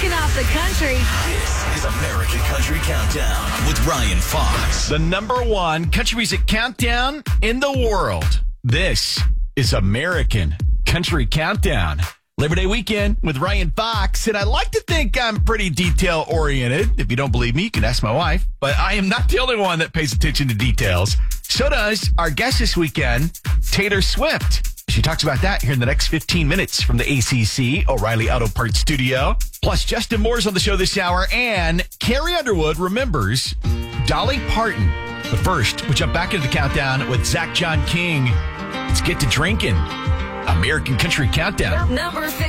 kicking off the country. This is American Country Countdown with Ryan Fox. The number one country music countdown in the world. This is American Country Countdown. Labor Day weekend with Ryan Fox, and I like to think I'm pretty detail-oriented. If you don't believe me, you can ask my wife. But I am not the only one that pays attention to details. So does our guest this weekend, Taylor Swift. She talks about that here in the next 15 minutes from the ACC O'Reilly Auto Parts Studio. Plus, Justin Moore's on the show this hour, and Carrie Underwood remembers Dolly Parton. But first, we jump back into the countdown with Zach John King. Let's get to drinking. American Country Countdown. Number 15.